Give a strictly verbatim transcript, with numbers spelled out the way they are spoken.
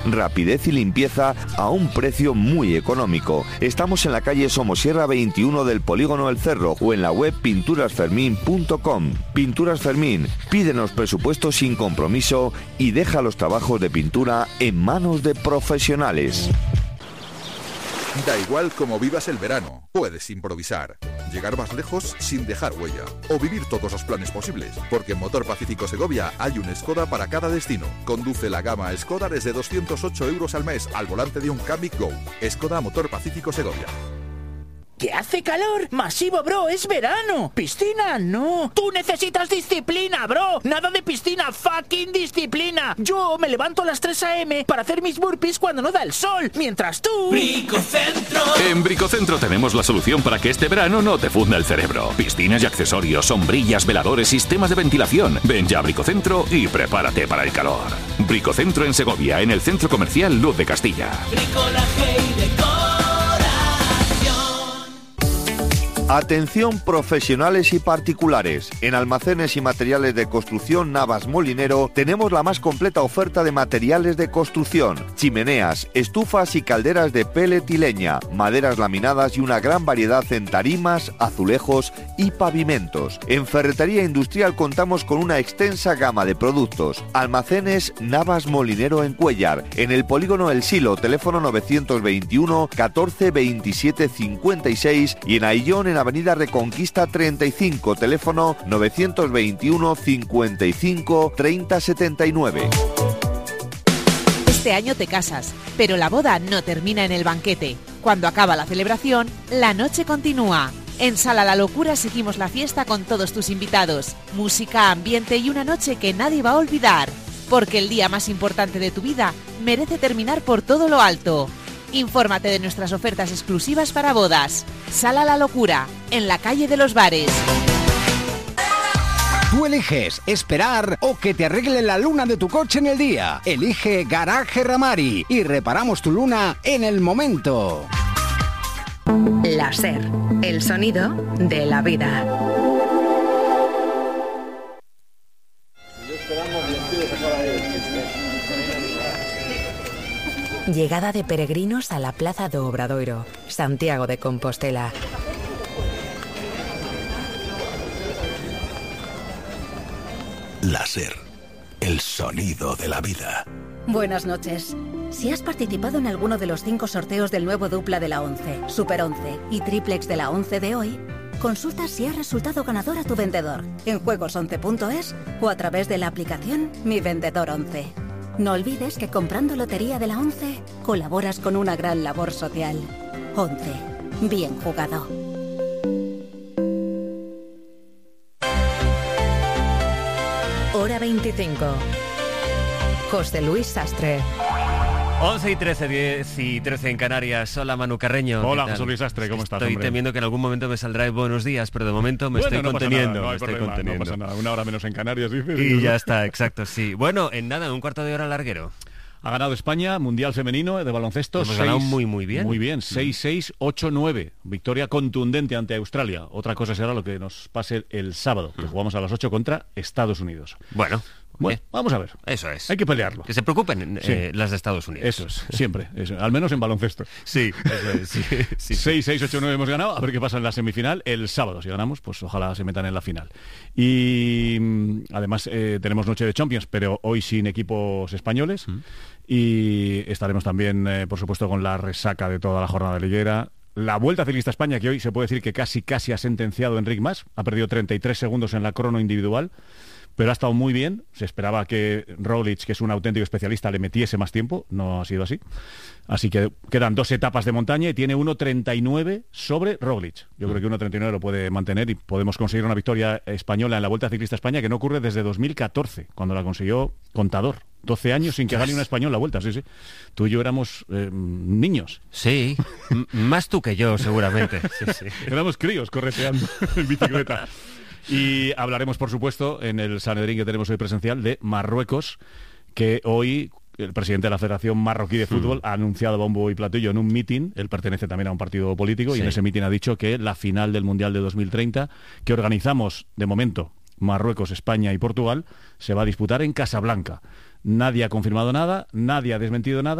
rapidez y limpieza a un precio muy económico. Estamos en la calle Somosierra veintiuno del Polígono El Cerro o en la web pinturas fermín punto com. Pinturas Fermín, pídenos presupuesto sin compromiso y deja los trabajos de pintura en manos de profesionales. Da igual cómo vivas el verano, puedes improvisar, llegar más lejos sin dejar huella o vivir todos los planes posibles, porque en Motor Pacífico Segovia hay un Skoda para cada destino. Conduce la gama Skoda desde doscientos ocho euros al mes al volante de un Kamiq Go. Skoda Motor Pacífico Segovia. ¿Que hace calor? ¡Masivo, bro! ¡Es verano! ¡Piscina, no! ¡Tú necesitas disciplina, bro! ¡Nada de piscina! ¡Fucking disciplina! Yo me levanto a las tres a eme para hacer mis burpees cuando no da el sol, mientras tú... ¡Bricocentro! En Bricocentro tenemos la solución para que este verano no te funda el cerebro. Piscinas y accesorios, sombrillas, veladores, sistemas de ventilación. Ven ya a Bricocentro y prepárate para el calor. Bricocentro en Segovia, en el Centro Comercial Luz de Castilla. Bricolaje y decor. Atención profesionales y particulares. En Almacenes y Materiales de Construcción Navas Molinero tenemos la más completa oferta de materiales de construcción. Chimeneas, estufas y calderas de pellet y leña, maderas laminadas y una gran variedad en tarimas, azulejos y pavimentos. En Ferretería Industrial contamos con una extensa gama de productos. Almacenes Navas Molinero en Cuéllar. En el Polígono El Silo, teléfono novecientos veintiuno catorce veintisiete cincuenta y seis y en Aillón en Avenida Reconquista treinta y cinco, teléfono novecientos veintiuno cincuenta y cinco treinta setenta y nueve. Este año te casas, pero la boda no termina en el banquete. Cuando acaba la celebración, la noche continúa. En Sala La Locura seguimos la fiesta con todos tus invitados. Música, ambiente y una noche que nadie va a olvidar. Porque el día más importante de tu vida merece terminar por todo lo alto. Infórmate de nuestras ofertas exclusivas para bodas. Sala La Locura, en la calle de los Bares. Tú eliges esperar o que te arregle la luna de tu coche en el día. Elige Garaje Ramari y reparamos tu luna en el momento. Láser, el sonido de la vida. Llegada de peregrinos a la Plaza do Obradoiro, Santiago de Compostela. Láser, el sonido de la vida. Buenas noches. Si has participado en alguno de los cinco sorteos del nuevo dupla de la once, Super once y triplex de la once de hoy, consulta si has resultado ganador a tu vendedor en juegos once punto es o a través de la aplicación Mi Vendedor once. No olvides que comprando Lotería de la once colaboras con una gran labor social. once. Bien jugado. Hora veinticinco. José Luis Sastre. once y trece, diez y trece en Canarias. Hola, Manu Carreño. Hola, José Luis Sastre, ¿cómo estás, Estoy hombre? temiendo que en algún momento me saldrá el buenos días, pero de momento me bueno, estoy no conteniendo. Pasa nada, no hay me estoy problema, conteniendo. No pasa nada, una hora menos en Canarias, dices. Y ya está, exacto, sí. Bueno, en nada, en un cuarto de hora larguero. Ha ganado España, Mundial Femenino de baloncesto. Hemos seis, ganado muy, muy bien. Muy bien, seis seis, ocho nueve. Victoria contundente ante Australia. Otra cosa será lo que nos pase el sábado, que jugamos a las ocho contra Estados Unidos. Bueno. Bueno, eh, vamos a ver. Eso es. Hay que pelearlo. Que se preocupen sí. eh, las de Estados Unidos. Eso es, siempre. Eso, al menos en baloncesto. Sí, eso es, sí, sí, sí. seis seis, ocho nueve hemos ganado. A ver qué pasa en la semifinal el sábado. Si ganamos, pues ojalá se metan en la final. Y además eh, tenemos noche de Champions, pero hoy sin equipos españoles. Mm. Y estaremos también, eh, por supuesto, con la resaca de toda la jornada liguera. La Vuelta Ciclista a España, que hoy se puede decir que casi casi ha sentenciado Enric Mas. Ha perdido treinta y tres segundos en la crono individual. Pero ha estado muy bien. Se esperaba que Roglic, que es un auténtico especialista, le metiese más tiempo. No ha sido así. Así que quedan dos etapas de montaña y tiene uno treinta y nueve sobre Roglic. Yo creo que uno treinta y nueve lo puede mantener y podemos conseguir una victoria española en la Vuelta Ciclista a España que no ocurre desde dos mil catorce, cuando la consiguió Contador. doce años sin que gane una española la Vuelta, sí, sí. Tú y yo éramos eh, niños. Sí, M- más tú que yo, seguramente. Sí, sí. Éramos críos correteando en bicicleta. Y hablaremos, por supuesto, en el Sanedrín que tenemos hoy presencial, de Marruecos, que hoy el presidente de la Federación Marroquí de Fútbol mm. ha anunciado bombo y platillo en un mitin. Él pertenece también a un partido político, sí. Y en ese mitin ha dicho que la final del Mundial de dos mil treinta, que organizamos de momento Marruecos, España y Portugal, se va a disputar en Casablanca. Nadie ha confirmado nada, nadie ha desmentido nada.